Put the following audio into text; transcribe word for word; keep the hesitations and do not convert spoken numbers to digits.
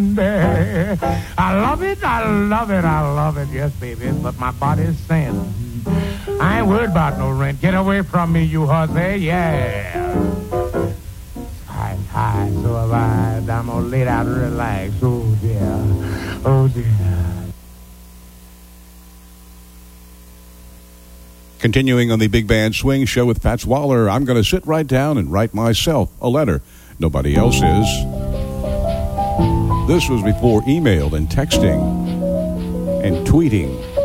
I love it, I love it, I love it, yes, baby, but my body's saying, I ain't worried about no rent. Get away from me, you hussy, yeah. Hi, hi, so have I. I'm gonna lay down and relax. Oh, dear, oh, dear. Continuing on the Big Band Swing Show with Fats Waller, I'm going to sit right down and write myself a letter. Nobody else is. This was before email and texting and tweeting.